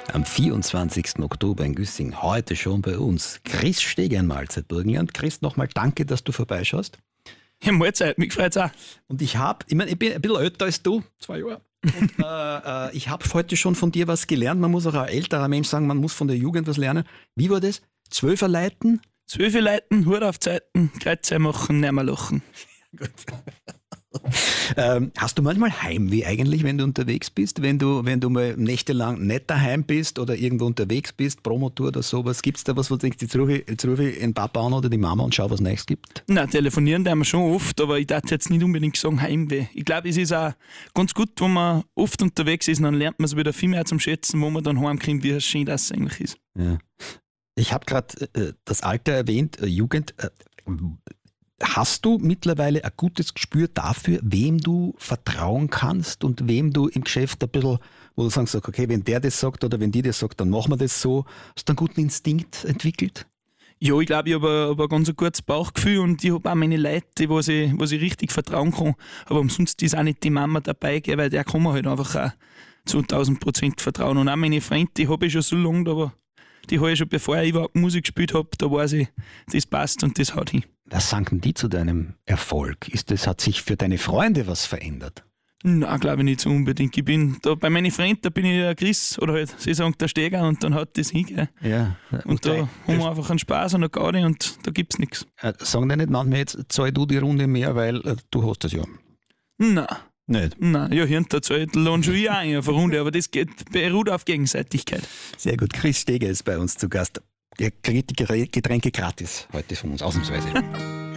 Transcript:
Am 24. Oktober in Güssing, heute schon bei uns, Chris Steger in Mahlzeit-Burgenland. Chris, nochmal danke, dass du vorbeischaust. Ja, Mahlzeit, mich freut's auch. Und ich bin ein bisschen älter als du, 2 Jahre. Und ich habe heute schon von dir was gelernt. Man muss auch ein älterer Mensch sagen, man muss von der Jugend was lernen. Wie war das? 12er Leiten? 12 Leuten, Hut auf Zeiten, Kreuze machen, nicht mehr lachen. Gut. Hast du manchmal Heimweh eigentlich, wenn du unterwegs bist? Wenn du mal nächtelang nicht daheim bist oder irgendwo unterwegs bist, Promotour oder sowas, gibt es da was, wo du denkst, jetzt rufe ich den Papa an oder die Mama und schau, was Neues gibt? Nein, telefonieren tun wir schon oft, aber ich darf jetzt nicht unbedingt sagen Heimweh. Ich glaube, es ist auch ganz gut, wenn man oft unterwegs ist, dann lernt man es wieder viel mehr zum Schätzen, wo man dann heimkommt, wie schön das eigentlich ist. Ja. Ich habe gerade das Alter erwähnt, Jugend. Hast du mittlerweile ein gutes Gespür dafür, wem du vertrauen kannst und wem du im Geschäft ein bisschen, wo du sagst, okay, wenn der das sagt oder wenn die das sagt, dann machen wir das so. Hast du einen guten Instinkt entwickelt? Ja, ich glaube, ich habe ein ganz gutes Bauchgefühl und ich habe auch meine Leute, wo ich richtig vertrauen kann. Aber umsonst ist auch nicht die Mama dabei, weil der kann man halt einfach auch zu 1000% vertrauen. Und auch meine Freunde, die habe ich schon so lange, aber die habe ich schon, bevor ich überhaupt Musik gespielt habe, da weiß ich, das passt und das haut hin. Was sagen die zu deinem Erfolg? Hat sich für deine Freunde was verändert? Nein, glaube ich nicht so unbedingt. Ich bin da bei meinen Freunden, da bin ich der Chris oder halt, sie sagen der Steger und dann haut das hin. Gell? Ja. Und da haben wir einfach einen Spaß und eine Gaudi und da gibt es nichts. Sagen die nicht manchmal jetzt, zahl du die Runde mehr, weil du hast das ja? Nein. Nicht? Nein, ja, hinter zahlt lohnt schon ich auch ein auf eine Runde, aber das beruht auf Gegenseitigkeit. Sehr gut. Chris Steger ist bei uns zu Gast. Er kriegt die Getränke gratis heute von uns, ausnahmsweise.